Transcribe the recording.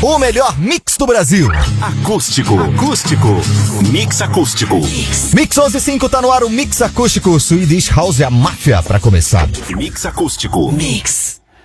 o melhor mix do Brasil. Acústico. O Mix Acústico. Mix 11.5 tá no ar, o Mix Acústico, Swedish House e a Máfia pra começar. Mix Acústico. Mix.